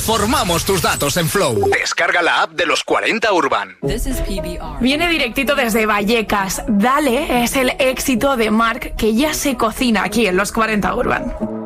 Formamos tus datos en Flow. Descarga la app de los 40 Urban. Viene directito desde Vallecas. Dale es el éxito de Mark que ya se cocina aquí en los 40 Urban.